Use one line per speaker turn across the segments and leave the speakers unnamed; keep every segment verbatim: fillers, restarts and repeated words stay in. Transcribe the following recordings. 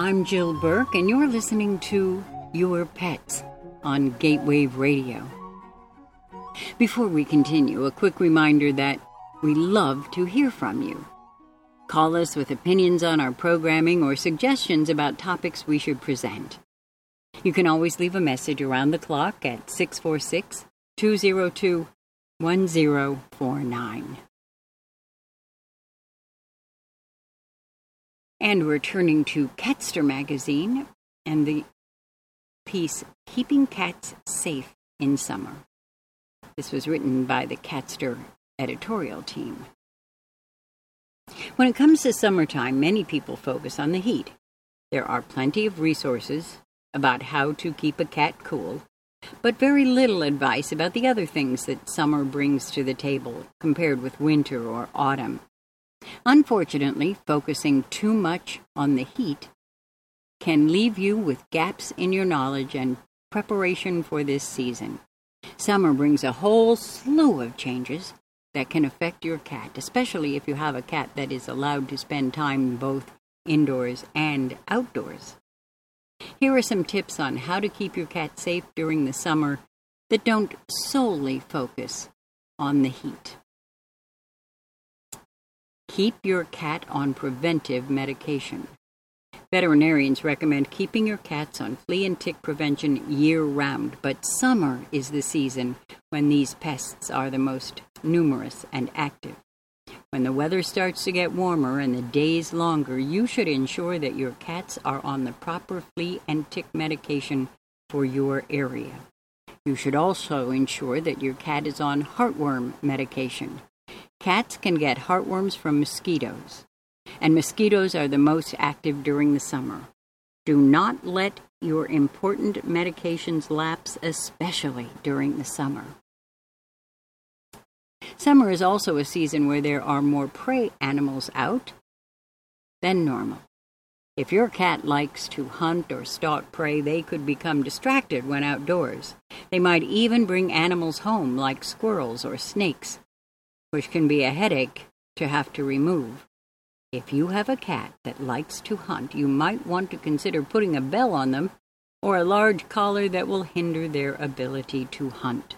I'm Jill Burke, and you're listening to Your Pets on Gatewave Radio. Before we continue, a quick reminder that we love to hear from you. Call us with opinions on our programming or suggestions about topics we should present. You can always leave a message around the clock at six four six, two zero two, one zero four nine. And we're turning to Catster magazine and the piece, Keeping Cats Safe in Summer. This was written by the Catster editorial team. When it comes to summertime, many people focus on the heat. There are plenty of resources about how to keep a cat cool, but very little advice about the other things that summer brings to the table compared with winter or autumn. Unfortunately, focusing too much on the heat can leave you with gaps in your knowledge and preparation for this season. Summer brings a whole slew of changes that can affect your cat, especially if you have a cat that is allowed to spend time both indoors and outdoors. Here are some tips on how to keep your cat safe during the summer that don't solely focus on the heat. Keep your cat on preventive medication. Veterinarians recommend keeping your cats on flea and tick prevention year-round, but summer is the season when these pests are the most numerous and active. When the weather starts to get warmer and the days longer, you should ensure that your cats are on the proper flea and tick medication for your area. You should also ensure that your cat is on heartworm medication. Cats can get heartworms from mosquitoes, and mosquitoes are the most active during the summer. Do not let your important medications lapse, especially during the summer. Summer is also a season where there are more prey animals out than normal. If your cat likes to hunt or stalk prey, they could become distracted when outdoors. They might even bring animals home, like squirrels or snakes, which can be a headache to have to remove. If you have a cat that likes to hunt, you might want to consider putting a bell on them or a large collar that will hinder their ability to hunt.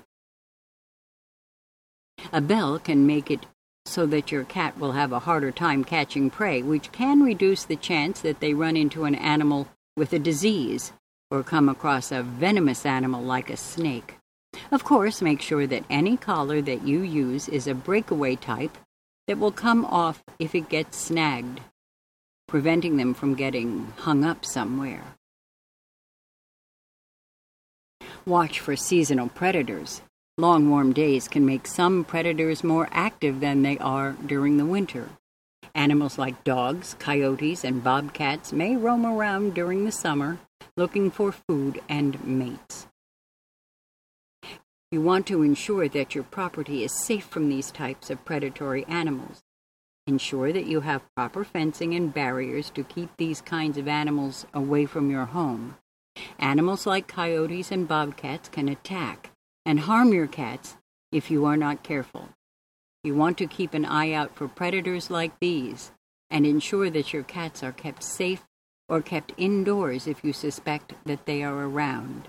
A bell can make it so that your cat will have a harder time catching prey, which can reduce the chance that they run into an animal with a disease or come across a venomous animal like a snake. Of course, make sure that any collar that you use is a breakaway type that will come off if it gets snagged, preventing them from getting hung up somewhere. Watch for seasonal predators. Long warm days can make some predators more active than they are during the winter. Animals like dogs, coyotes, and bobcats may roam around during the summer looking for food and mates. You want to ensure that your property is safe from these types of predatory animals. Ensure that you have proper fencing and barriers to keep these kinds of animals away from your home. Animals like coyotes and bobcats can attack and harm your cats if you are not careful. You want to keep an eye out for predators like these and ensure that your cats are kept safe or kept indoors if you suspect that they are around.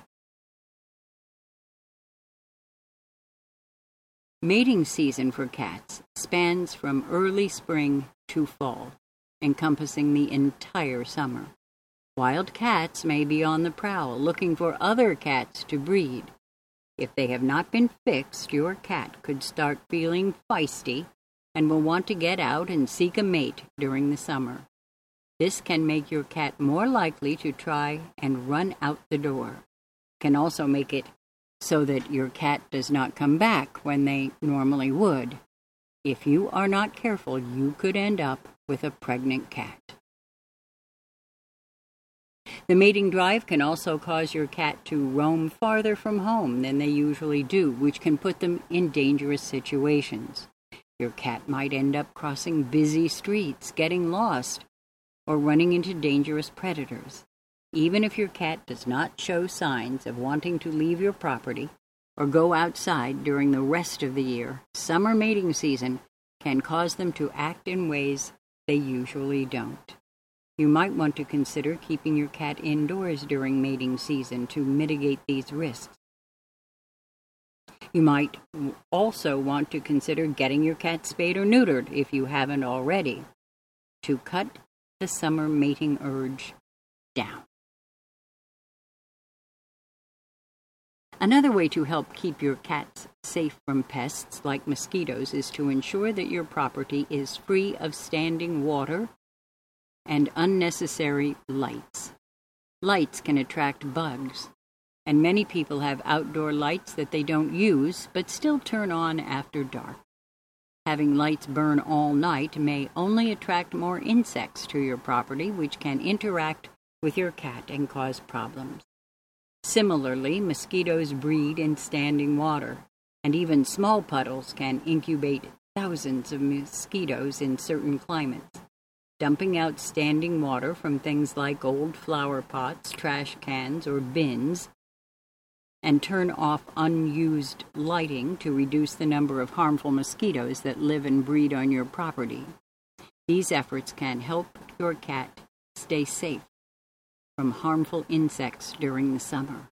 Mating season for cats spans from early spring to fall, encompassing the entire summer. Wild cats may be on the prowl looking for other cats to breed. If they have not been fixed, your cat could start feeling feisty and will want to get out and seek a mate during the summer. This can make your cat more likely to try and run out the door. It can also make it so that your cat does not come back when they normally would. If you are not careful, you could end up with a pregnant cat. The mating drive can also cause your cat to roam farther from home than they usually do, which can put them in dangerous situations. Your cat might end up crossing busy streets, getting lost, or running into dangerous predators. Even if your cat does not show signs of wanting to leave your property or go outside during the rest of the year, summer mating season can cause them to act in ways they usually don't. You might want to consider keeping your cat indoors during mating season to mitigate these risks. You might also want to consider getting your cat spayed or neutered if you haven't already, to cut the summer mating urge down. Another way to help keep your cats safe from pests like mosquitoes is to ensure that your property is free of standing water and unnecessary lights. Lights can attract bugs, and many people have outdoor lights that they don't use but still turn on after dark. Having lights burn all night may only attract more insects to your property, which can interact with your cat and cause problems. Similarly, mosquitoes breed in standing water, and even small puddles can incubate thousands of mosquitoes in certain climates. Dumping out standing water from things like old flower pots, trash cans, or bins, and turn off unused lighting to reduce the number of harmful mosquitoes that live and breed on your property. These efforts can help your cat stay safe from harmful insects during the summer.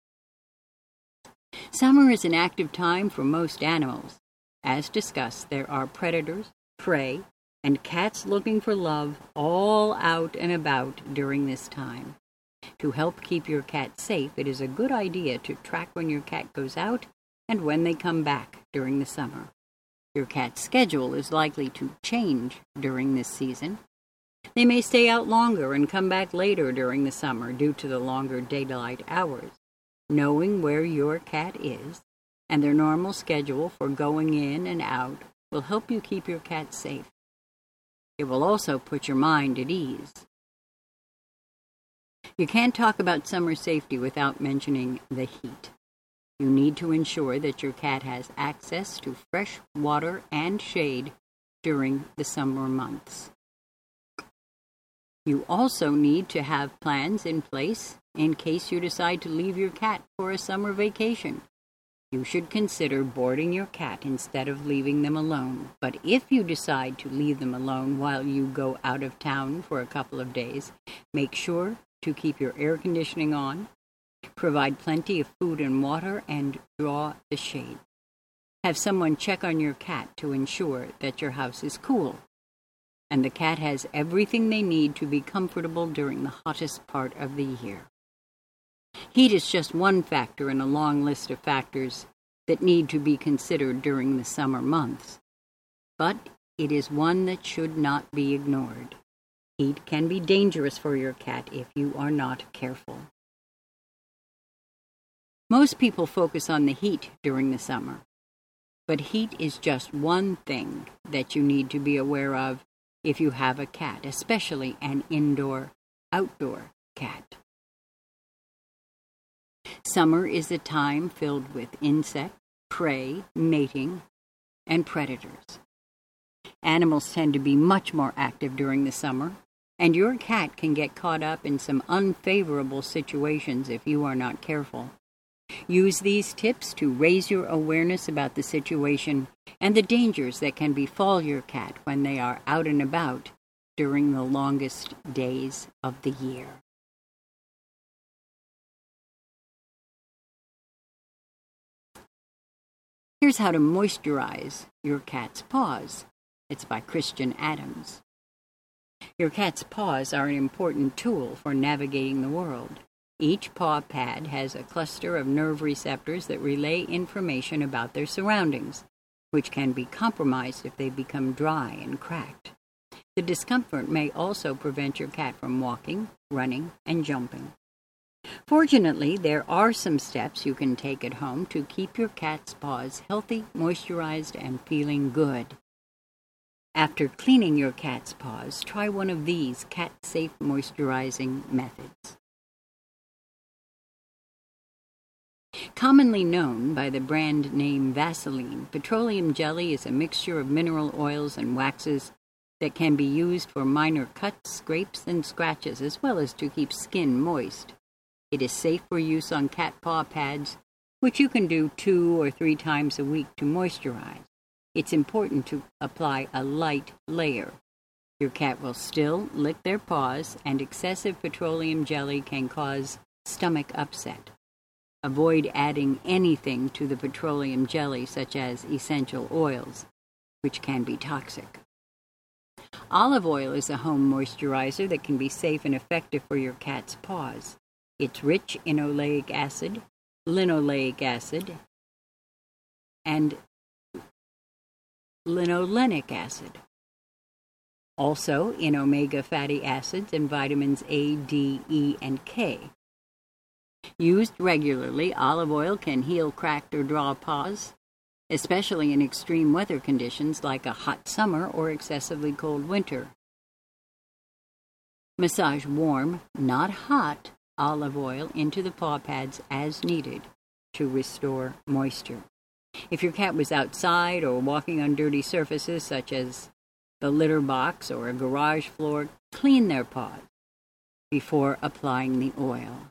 Summer is an active time for most animals. As discussed, there are predators, prey, and cats looking for love all out and about during this time. To help keep your cat safe, it is a good idea to track when your cat goes out and when they come back during the summer. Your cat's schedule is likely to change during this season. They may stay out longer and come back later during the summer due to the longer daylight hours. Knowing where your cat is and their normal schedule for going in and out will help you keep your cat safe. It will also put your mind at ease. You can't talk about summer safety without mentioning the heat. You need to ensure that your cat has access to fresh water and shade during the summer months. You also need to have plans in place in case you decide to leave your cat for a summer vacation. You should consider boarding your cat instead of leaving them alone. But if you decide to leave them alone while you go out of town for a couple of days, make sure to keep your air conditioning on, provide plenty of food and water, and draw the shade. Have someone check on your cat to ensure that your house is cool and the cat has everything they need to be comfortable during the hottest part of the year. Heat is just one factor in a long list of factors that need to be considered during the summer months, but it is one that should not be ignored. Heat can be dangerous for your cat if you are not careful. Most people focus on the heat during the summer, but heat is just one thing that you need to be aware of if you have a cat, especially an indoor-outdoor cat. Summer is a time filled with insect, prey, mating, and predators. Animals tend to be much more active during the summer, and your cat can get caught up in some unfavorable situations if you are not careful. Use these tips to raise your awareness about the situation and the dangers that can befall your cat when they are out and about during the longest days of the year. Here's how to moisturize your cat's paws. It's by Christian Adams. Your cat's paws are an important tool for navigating the world. Each paw pad has a cluster of nerve receptors that relay information about their surroundings, which can be compromised if they become dry and cracked. The discomfort may also prevent your cat from walking, running, and jumping. Fortunately, there are some steps you can take at home to keep your cat's paws healthy, moisturized, and feeling good. After cleaning your cat's paws, try one of these cat-safe moisturizing methods. Commonly known by the brand name Vaseline, petroleum jelly is a mixture of mineral oils and waxes that can be used for minor cuts, scrapes, and scratches, as well as to keep skin moist. It is safe for use on cat paw pads, which you can do two or three times a week to moisturize. It's important to apply a light layer. Your cat will still lick their paws, and excessive petroleum jelly can cause stomach upset. Avoid adding anything to the petroleum jelly, such as essential oils, which can be toxic. Olive oil is a home moisturizer that can be safe and effective for your cat's paws. It's rich in oleic acid, linoleic acid, and linolenic acid. Also in omega fatty acids and vitamins A, D, E, and K. Used regularly, olive oil can heal cracked or dry paws, especially in extreme weather conditions like a hot summer or excessively cold winter. Massage warm, not hot, olive oil into the paw pads as needed to restore moisture. If your cat was outside or walking on dirty surfaces such as the litter box or a garage floor, clean their paws before applying the oil.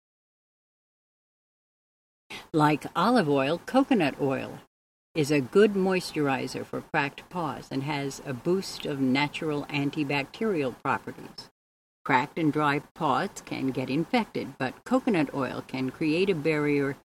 Like olive oil, coconut oil is a good moisturizer for cracked paws and has a boost of natural antibacterial properties. Cracked and dry paws can get infected, but coconut oil can create a barrier